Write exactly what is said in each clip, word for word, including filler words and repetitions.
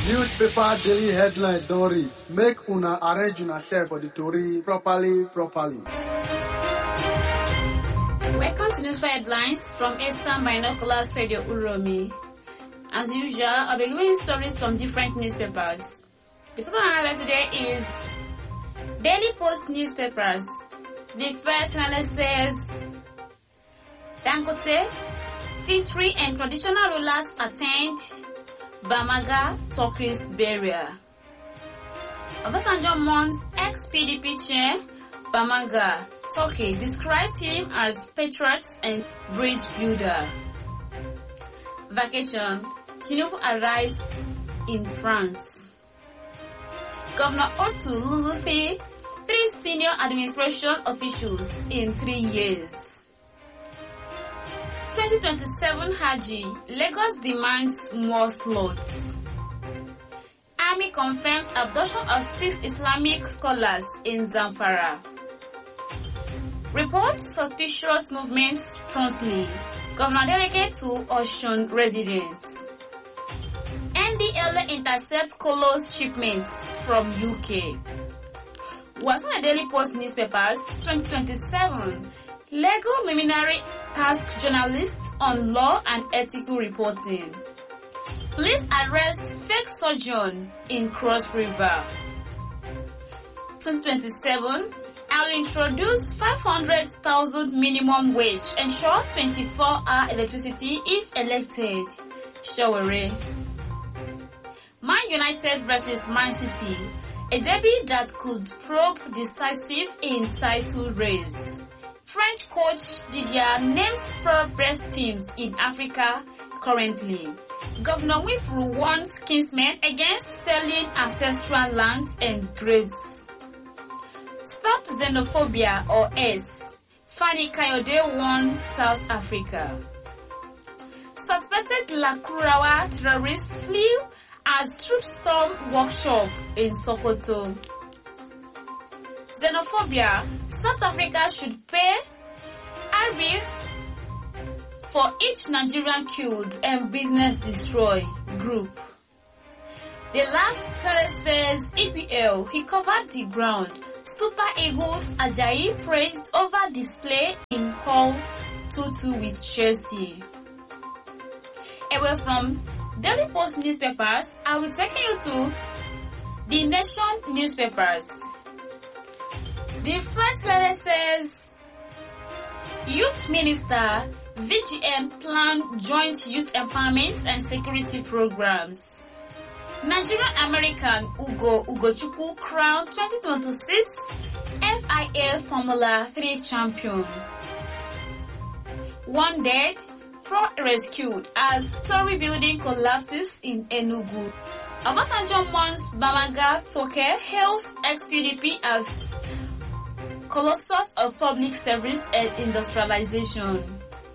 Newspaper daily headline don read. Make una arrange una self for the tori properly, properly. Welcome to Newspaper Headlines from Eastern Binoculars Radio Uromi. As usual, I'll be giving stories from different newspapers. The first one I have today is Daily Post newspapers. The first analysis says Dangote, Fitri and traditional rulers attend Bamaga Turkey's burial. Obasanjo mourns ex-P D P chair Bamaga Turkey describes him as patriot and bridge builder. Vacation. Tinubu arrives in France. Governor Otu loses three senior administration officials in three years. twenty twenty-seven Haji, Lagos demands more slots. Army confirms abduction of six Islamic scholars in Zamfara. Reports suspicious movements promptly. Governor delegate to Osun residents. N D L A intercepts Colos shipments from U K. What's on the Daily Post newspapers? twenty twenty-seven. Lego luminary task journalists on law and ethical reporting. Police arrest fake surgeon in Cross River. twenty twenty-seven. I'll introduce five hundred thousand minimum wage, ensure twenty-four hour electricity if elected. Shaware. Man United versus Man City. A derby that could probe decisive in title race. French coach Didier names four best teams in Africa currently. Governor Wifru warns kinsmen against selling ancestral lands and graves. Stop xenophobia or S. Fani Kayode warns South Africa. Suspected Lakurawa terrorists flee as troop storm workshop in Sokoto. Xenophobia. South Africa should pay R B for each Nigerian killed and business destroyed group. The last fellow says E P L, he covered the ground. Super Eagles Ajayi praised over display in Hull two two with Chelsea. Away from Daily Post newspapers, I will take you to The Nation newspapers. The first letter says, Youth Minister, V G M plan joint youth empowerment and security programs. Nigerian-American Ugo Ugochukwu crowned twenty twenty-six F I A Formula three champion. One dead, four rescued as story building collapses in Enugu. Obasanjo mourns Bamaga Toke hails ex-P D P as colossus of public service and industrialization.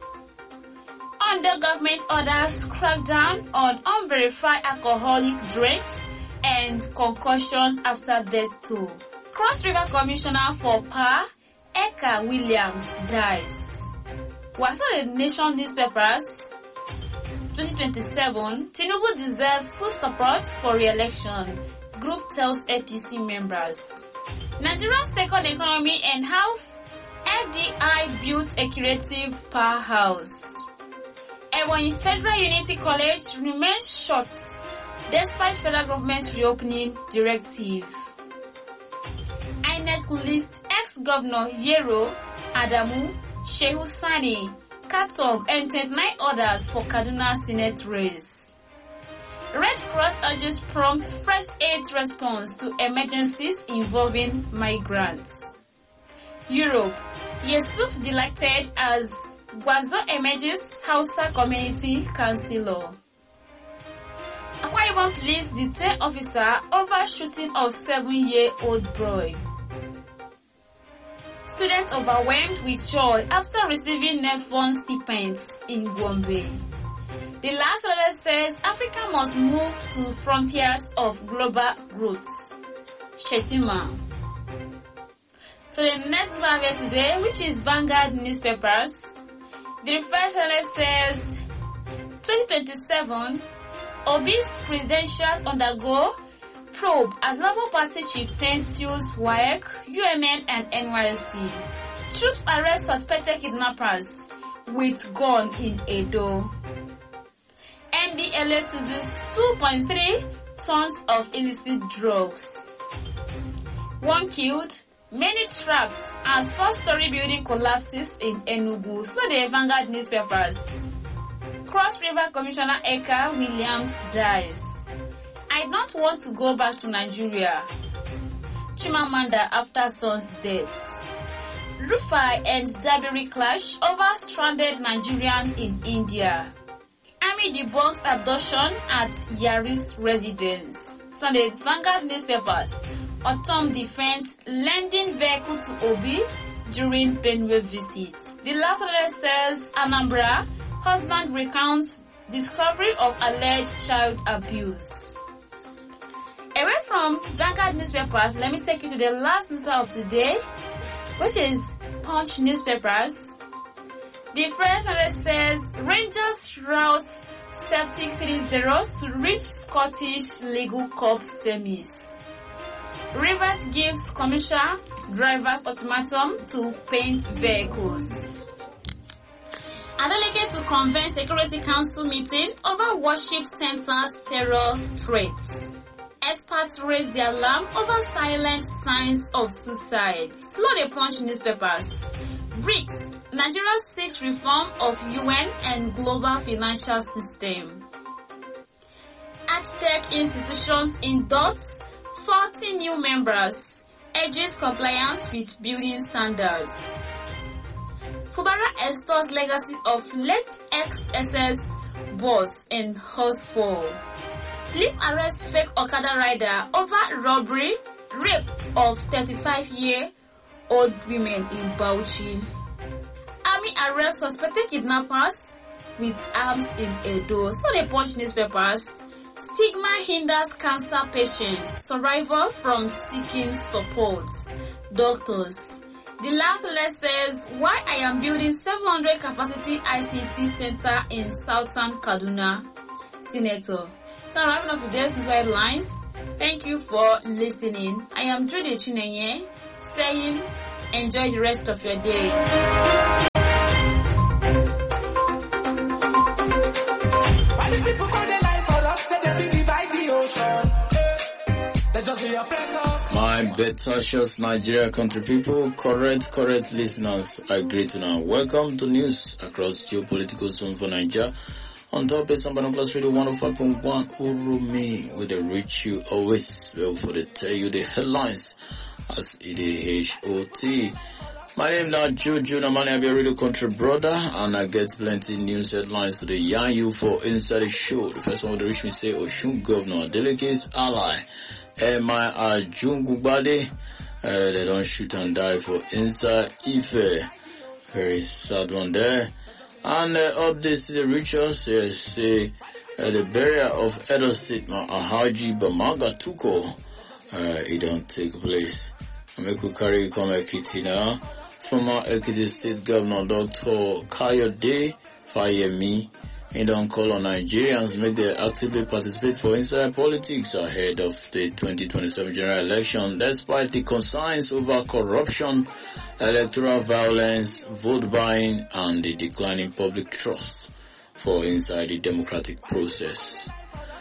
Under government orders, crackdown on unverified alcoholic drinks and concussions after death toll. Cross River Commissioner for Power, Eka Williams, dies. What are the Nation newspapers? twenty twenty-seven, Tinubu deserves full support for re-election. Group tells A P C members. Nigeria's second economy and how F D I built a creative powerhouse. Ebonyi Federal Unity College remains shut despite federal government reopening directive. I N E C lists ex-governor Yero, Adamu, Shehu Sani, Katog and twenty-nine others for Kaduna Senate race. Red Cross urges prompt first aid response to emergencies involving migrants. Europe, Yusuf delighted as Gwazo emerges Hausa Community Councillor. Akwa Ibom police detain officer over shooting of seven-year-old boy. Students overwhelmed with joy after receiving NEFON stipends in Gombe. The last letter says Africa must move to frontiers of global growth. Shetima. So the next one today, which is Vanguard newspapers. The first letter says twenty twenty-seven Obi's credentials undergo probe as Labour Party chieftains use W A E C, U N N and N Y S C. Troops arrest suspected kidnappers with gun in Edo. N D L A seizes two point three tons of illicit drugs. One killed, many trapped as four-story building collapses in Enugu. So the Vanguard newspapers. Cross River Commissioner Eka Williams dies. I don't want to go back to Nigeria. Chimamanda after son's death. Rufai and Dabiri clash over stranded Nigerian in India. Army debunks abduction at Yaris residence. Sunday Vanguard newspapers. Autumn defense lending vehicle to Obi during Benue visit. The last letter says Anambra husband recounts discovery of alleged child abuse. Away from Vanguard newspapers, let me take you to the last newspaper of today, which is Punch newspapers. The first letter says Rangers rout Celtic three zero to reach Scottish League Cup semis. Rivers gives commercial drivers ultimatum to paint vehicles. Adeleke to convene Security Council meeting over worship centers terror threats. Experts raise the alarm over silent signs of suicide. Slow the Punch newspapers. BRICS. Nigeria seeks reform of U N and global financial system. Archtech institutions induct forty new members. Urges compliance with building standards. Fubara extols legacy of late ex-S S boss in Hosford. Police arrest fake Okada rider over robbery, rape of thirty-five-year-old women in Bauchi. Army arrests suspected kidnappers with arms in Edo. So the Punch newspapers. Stigma hinders cancer patients. Survivor from seeking support. Doctors. The last letter says, why I am building seven hundred capacity I C T center in southern Kaduna. Senator. So I'm wrapping up with this headlines. Thank you for listening. I am Judy Chinenye saying enjoy the rest of your day. My better Nigeria country people, correct, correct listeners, I greet you now. Welcome to news across geopolitical zone for Nigeria. On top is Sambano Plus Radio one oh five point one Urumi, where they reach you always well for they tell you the headlines as it is H O T. My name now Juju Namani, I be a radio country brother, and I get plenty news headlines today. Yarn you for inside the show. The first one to reach me say Oshun Governor Delegate's ally. M I Ajungbade, uh, they don't shoot and die for inside Ife. Very sad one there. And uh, updates to the rituals, uh, say uh, the burial of Edo State Alhaji Bamaga Tuko, uh, it don't take place. I make we carry come Ekiti now. Former Ekiti State Governor Doctor Kayode Fayemi, he don't call on Nigerians make them actively participate for inside politics ahead of the twenty twenty-seven general election, despite the concerns over corruption, electoral violence, vote buying, and the declining public trust for inside the democratic process.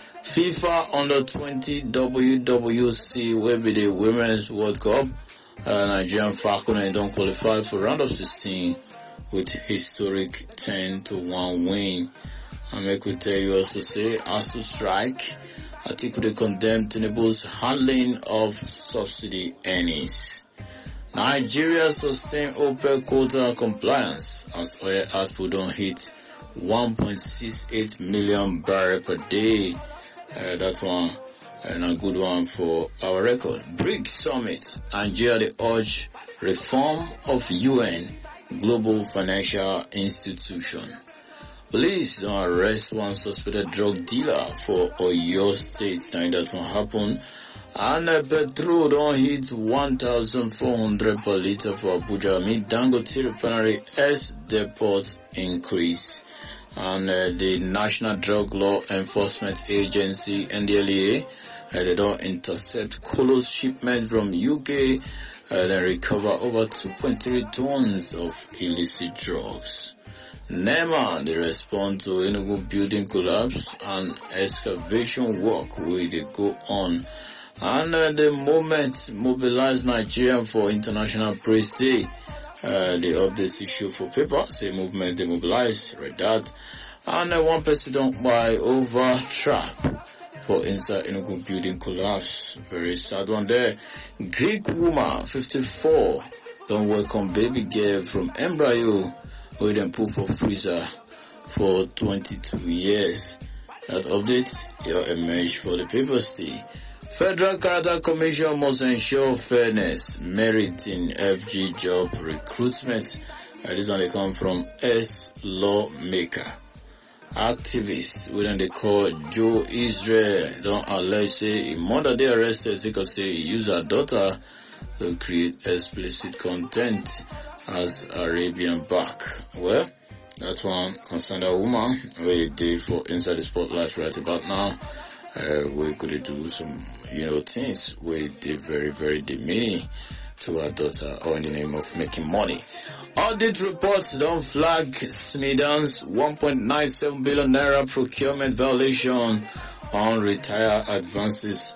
FIFA Under twenty W W C will be the Women's World Cup. Uh, Nigerian Falcons don't qualify for round of sixteen with historic ten to one win. I make we tell you also say, as to strike, I think they condemn Tinubu's handling of subsidy earnings. Nigeria sustain OPEC quota compliance as oil output don't hit one point six eight million barrels per day. Uh, that one, and a good one for our record. BRICS Summit, Nigeria they urge reform of U N Global Financial Institution. Police don't arrest one suspected drug dealer for Oyo State. Now that won't happen. And uh, petrol don't hit one thousand four hundred per liter for Abuja. Mid Dangote refinery as depot increase. and uh, the National Drug Law Enforcement Agency, N D L E A, uh, they don't intercept Kolos shipment from U K, uh, then recover over two point three tons of illicit drugs. NEMA, they respond to Enugu building collapse and excavation work will they go on. And uh, the moment mobilize Nigeria for International Press Day, uh, they update issue for paper, say movement they mobilize, read that. And uh, one person don't buy over trap for inside Enugu building collapse. Very sad one there. Greek woman, fifty-four, don't welcome baby girl from embryo, who then put for freezer for twenty-two years. That update, your emerge for the paper stay. Federal Character Commission must ensure fairness, merit in F G job recruitment. Uh, this one they come from S Lawmaker. Activists, when they call Joe Israel, don't allege say a mother they arrested because say he used her daughter to create explicit content as Arabian back. Well, that one concerned a woman we did for inside the spotlight right about now. Uh, we could do some, you know, things we did very, very demeaning to our daughter, all in the name of making money. Audit reports don't flag Smidan's one point nine seven billion naira procurement violation on retire advances.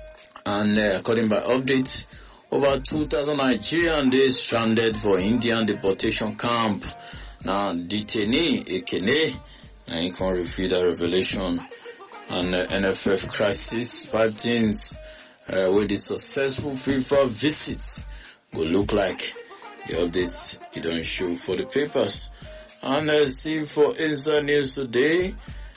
And uh, according by update, over two thousand Nigerian days stranded for Indian deportation camp. Now, detainee Ekene, and you can reveal that revelation. And uh, N F F crisis, five things uh, with the successful FIFA visit will look like. The updates you don't show for the papers. And uh, see for Inside News today,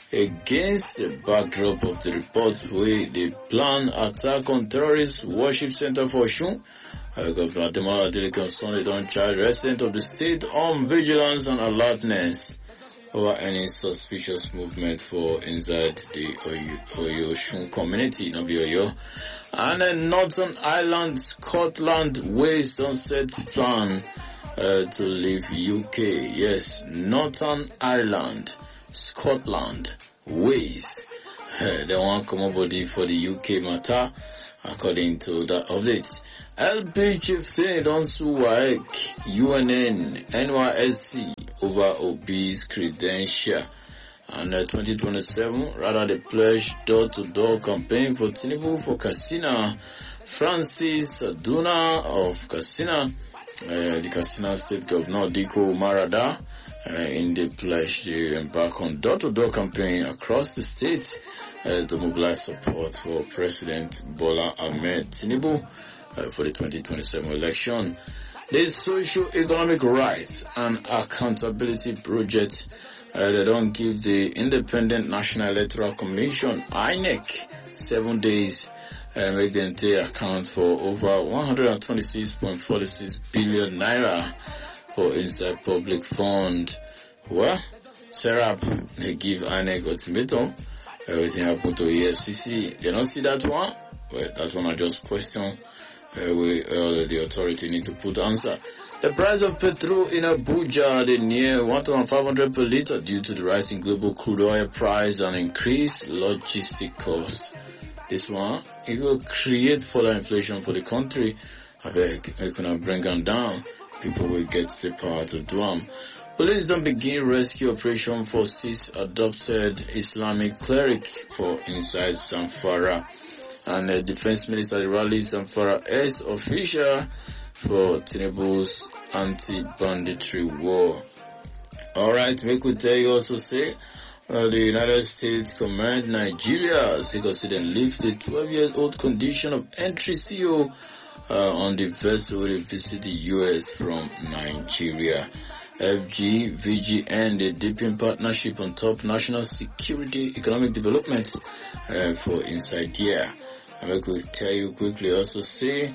against the backdrop of the reports where they plan attack on terrorist worship center for Osun, uh, Governor Ademola Adeleke Sunday don't charge residents of the state on vigilance and alertness over any suspicious movement for inside the Oyo Osun community, not the Oyo. And then Northern Ireland, Scotland ways don't set plan uh, to leave U K. Yes, Northern Ireland, Scotland ways. Uh, they want come body for the U K matter, according to the update. L P chieftain don't sue W A E C, U N N, N Y S C over Obi's credential. And uh, twenty twenty-seven, rather the pledge door-to-door campaign for Tinubu for Katsina. Francis Aduna of Katsina, uh, the Katsina State Governor Diko Marada, uh, in the pledge to embark on door-to-door campaign across the state uh, to mobilize support for President Bola Ahmed Tinubu uh, for the twenty twenty-seven election. The Socio-Economic Rights and Accountability Project, uh, they don't give the Independent National Electoral Commission, I N E C, seven days, uh, make them take account for over one hundred twenty-six point four six billion naira for inside public fund. Well, Serap, they give I N E C ultimatum, everything happened to E F C C. They don't see that one? Well, that one I just question. Uh, we, uh, the authority need to put answer. The price of petrol in Abuja, they near one thousand five hundred per litre due to the rise in global crude oil price and increased logistic costs. This one, it will create further inflation for the country. I beg, it cannot bring them down. People will get the power to do them. Police don't begin rescue operation for six adopted Islamic cleric for inside Zamfara. And the Defense Minister rallies Zamfara as official for Tinubu's anti-banditry war. Alright, make we tell you also say, uh, the United States command Nigeria, because it then lift the twelve-year-old condition of entry C O uh, on the vessel to visit the U S from Nigeria. F G, V G N, the deepen partnership on top national security, economic development uh, for inside here. And we could tell you quickly also say,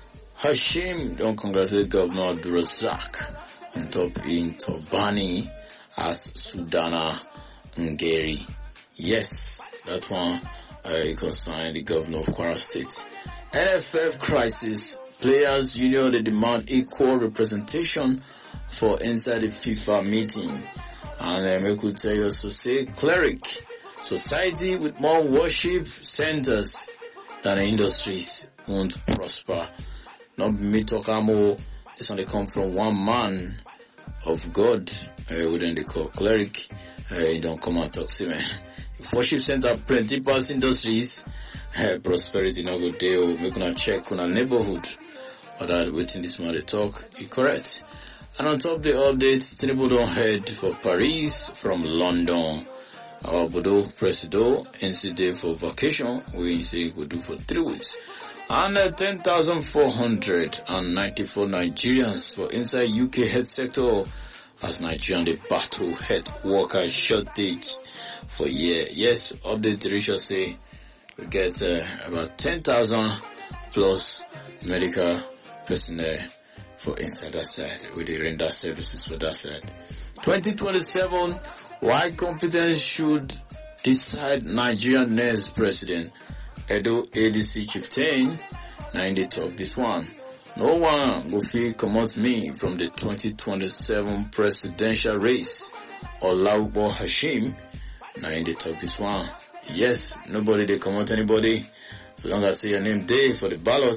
Hashim don't congratulate Governor Abdulrazak on top in Tobani as Sudana Ngeri. Yes, that one uh, concerning the Governor of Kwara State. N F F crisis, players union they demand equal representation for inside the FIFA meeting. And uh, we could tell you also say cleric. Society with more worship centers than industries won't prosper. Not me talk more. It's only come from one man of God, uh, within the call cleric. Uh, you don't come and talk to me. If worship center plenty past industries, uh, prosperity no good day. Or make una check on a neighborhood. Or that waiting this man they talk, is correct. And on top of the update, Tinubu don't head for Paris from London. Our Bodo Presido, N C D for vacation, we say we do for three weeks. And uh, ten thousand four hundred ninety-four Nigerians for inside U K health sector as Nigerian the battle health worker shortage for year. Yes, update Risha say we get uh, about ten thousand plus medical personnel for inside that side. We dey render services for that side. twenty twenty-seven, why competence should decide Nigerian next president? Edo A D C chieftain, now they talk this one. No one will feel come out me from the twenty twenty-seven presidential race. Olaubo Hashim, now they talk this one. Yes, nobody they come out anybody. So long as say your name day for the ballot,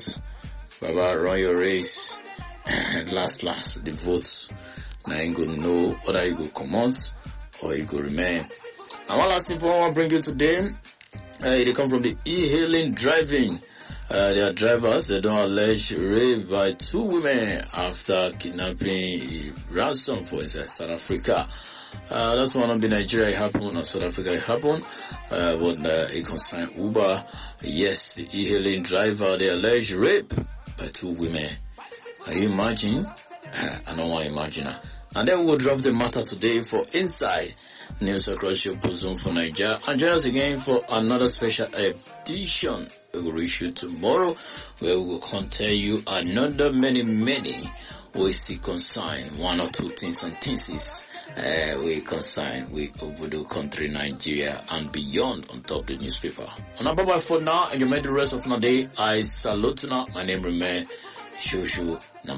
Baba run your race. last, last, the votes. Now you go know whether you go come out or you go remain. And one last thing I want to bring you today. Uh, they come from the e-hailing driving. Uh, they are drivers. They don't allege rape by two women after kidnapping ransom for inside South Africa. Uh, that's one of the Nigeria it happened, or South Africa it happened. Uh, but uh, it concerned Uber. Yes, the e-hailing driver, they allege rape by two women. Can you imagine? I don't want to imagine. And then we'll drop the matter today for Inside News across your bosom for Nigeria. And join us again for another special edition we will reach you tomorrow, where we will come tell you another many, many we still consign one or two things and things uh, we consign with Obodo country, Nigeria and beyond on top of the newspaper. And bye bye for now, and you made the rest of the day. I salute now. My name remains Shushu.